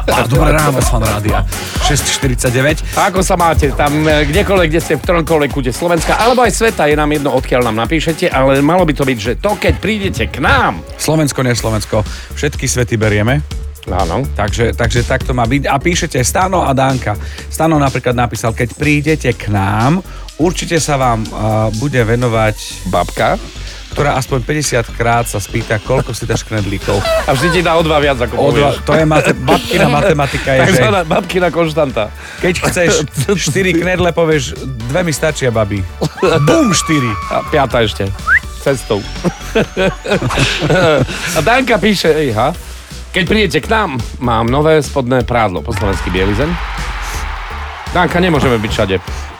A dobré ráno z Fan Rádia 6:49. A ako sa máte tam, kdekoľvek, kde ste v ktoromkoľvek kúte Slovenska, alebo aj sveta, je nám jedno, odkiaľ nám napíšete, ale malo by to byť, že to, keď prídete k nám. Slovensko, nie Slovensko. Všetky svety berieme. Áno. Takže tak to má byť. A píšete Stano a Danka. Stano napríklad napísal, keď prídete k nám, určite sa vám bude venovať Babka. ktorá aspoň 50 krát sa spýta, koľko si dáš knedlíkov. A vždy ti dá o 2 viac, ako povieš. To je babkina matematika. Je, že babkina konštanta. keď chceš 4 knedle, povieš, 2 mi stačia, babi. Bum, 4. A 5 ešte. Cestou. A Danka píše, keď prídete k nám, mám nové spodné prádlo, po slovensky bielizeň. Danka, nemôžeme byť všade.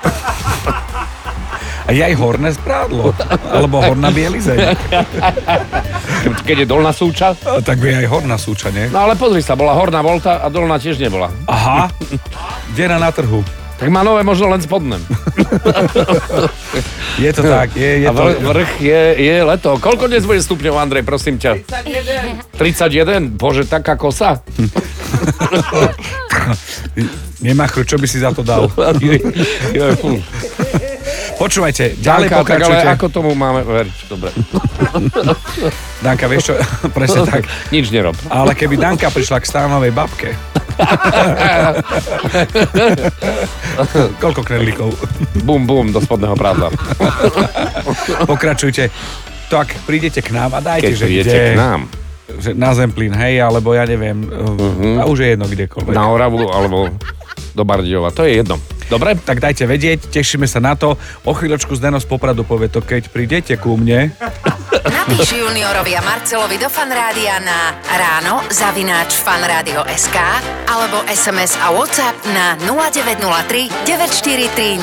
A je aj horné sprádlo, alebo horná bielizeň. Keď je dolná súča. Tak je aj horná súča, nie? No ale pozri sa, bola horná volta a dolná tiež nebola. Aha, kde na trhu? Tak má nové možno len spodné. Je to tak, je a to... vrch je leto. Koľko dnes bude stupňov, Andrej, prosím ťa? 31. 31? Bože, taká kosa. Nemachru, čo by si za to dal? Počúvajte, ďalej Danka, pokračujte. Tak ale ako tomu máme veriť? Dobre. Danka, vieš čo? Presne tak. Nič nerob. Ale keby Danka prišla k Stánovej babke. Koľko knedlíkov? Bum, bum, do spodného prádla. Pokračujte. Tak prídete k nám a dajte, Keď že prídete kde. k nám. Že na Zemplín, hej, alebo ja neviem. A už je jedno kdekoľvek. Na Oravu, alebo do Bardejova. To je jedno. Dobre? Tak dajte vedieť, tešíme sa na to. O chvíľočku Zdeno z Popradu povie to, keď prídete ku mne. Napíš Juniorovi a Marcelovi do Fanrádia na ráno@fanradio.sk alebo SMS a WhatsApp na 0903 943